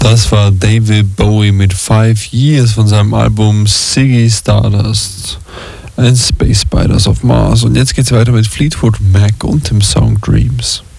Das war David Bowie mit 5 Years von seinem Album Ziggy Stardust and Space Spiders of Mars. Und jetzt geht's weiter mit Fleetwood Mac und dem Song Dreams.